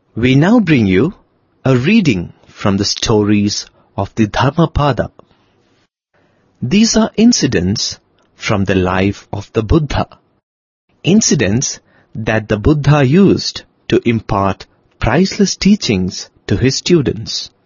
We now bring you a reading from the stories of the Dharmapada. These are incidents from the life of the Buddha, incidents that the Buddha used to impart priceless teachings to his students.